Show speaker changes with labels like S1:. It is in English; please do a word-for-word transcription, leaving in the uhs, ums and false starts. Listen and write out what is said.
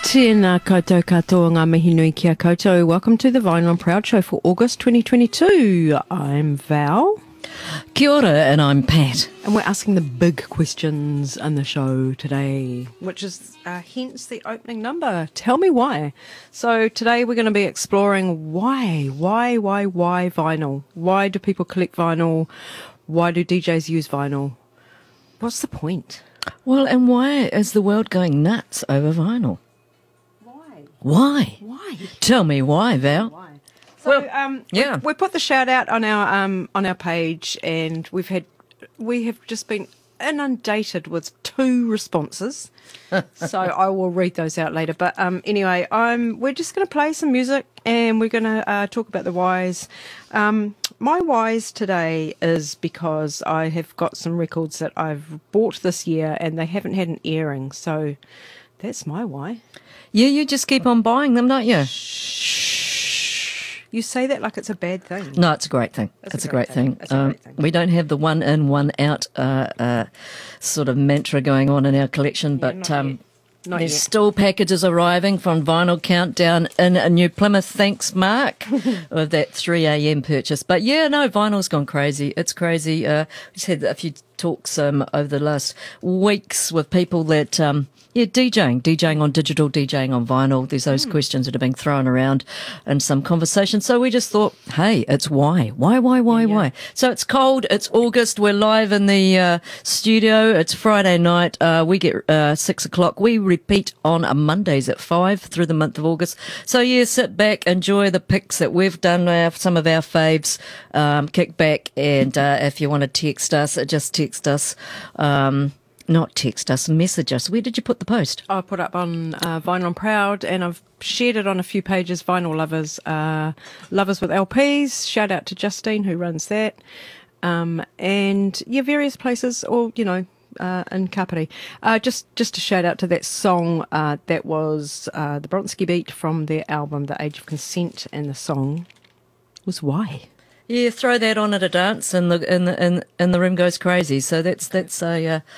S1: Tēnā koutou katoa ngā mihi nui kia koutou. Welcome to the Vinyl and Proud Show for August twenty twenty-two. I'm Val.
S2: Kia ora, and I'm Pat.
S1: And we're asking the big questions on the show today, which is uh, hence the opening number. Tell me why. So today we're going to be exploring why, why, why, why vinyl? Why do people collect vinyl? Why do D Js use vinyl? What's the point?
S2: Well, and why is the world going nuts over vinyl?
S1: Why?
S2: Why?
S1: Why?
S2: Tell me why, Val.
S1: Why? So,
S2: Well,
S1: um,
S2: yeah.
S1: we, we put the shout out on our um on our page, and we've had we have just been inundated with two responses. So I will read those out later. But um, anyway, I'm we're just going to play some music, and we're going to uh, talk about the whys. Um, my whys today is because I have got some records that I've bought this year, and they haven't had an airing. So that's my why.
S2: Yeah, you just keep on buying them, don't you?
S1: You say that like it's a bad thing.
S2: No, it's a great thing.
S1: It's
S2: It's,
S1: a
S2: a
S1: great
S2: great
S1: thing.
S2: thing.
S1: It's a
S2: Um,
S1: great thing.
S2: we don't have the one in, one out uh, uh, sort of mantra going on in our collection, but
S1: not
S2: um,
S1: yet. Not
S2: there's
S1: yet.
S2: still packages arriving from Vinyl Countdown in a New Plymouth. Thanks, Mark, of that three a.m. purchase. But yeah, no, vinyl's gone crazy. It's crazy. Uh, we just had a few talks um, over the last weeks with people that, um, yeah, DJing, DJing on digital, DJing on vinyl. There's those
S1: Hmm.
S2: questions that are being thrown around in some conversation. So we just thought, hey, it's why, why, why, why,
S1: Yeah, yeah.
S2: why. So it's cold. It's August. We're live in the uh, studio. It's Friday night. Uh, we get uh, six o'clock. We repeat on a Mondays at five through the month of August. So yeah, sit back, enjoy the picks that we've done. Uh, some of our faves. Um, kick back, and uh, if you want to text us, just text us. Um, not text us, message us. Where did you put the post?
S1: I put up on uh, Vinyl and Proud, and I've shared it on a few pages. Vinyl Lovers, uh, Lovers with L Ps. Shout out to Justine who runs that, um, and yeah, various places, or you know, uh, in Kapiti. Uh, just just a shout out to that song uh, that was uh, the Bronski beat from their album The Age of Consent, and the song was Why.
S2: Yeah, throw that on at a dance, and the and the and, and the room goes crazy. So that's that's a uh,